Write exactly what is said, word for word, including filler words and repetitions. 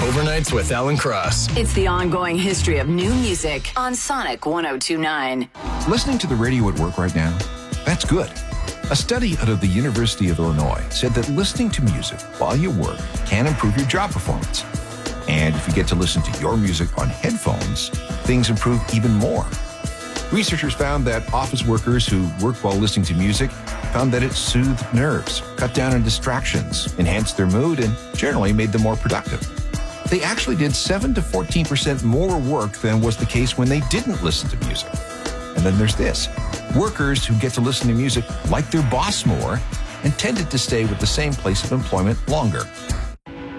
Overnights with Alan Cross. It's the ongoing history of new music on Sonic one oh two point nine. Listening to the radio at work right now? That's good. A study out of the University of Illinois said that listening to music while you work can improve your job performance. And if you get to listen to your music on headphones, things improve even more. Researchers found that office workers who worked while listening to music found that it soothed nerves, cut down on distractions, enhanced their mood, and generally made them more productive. They actually did seven to fourteen percent more work than was the case when they didn't listen to music. And then there's this. Workers who get to listen to music like their boss more and tended to stay with the same place of employment longer.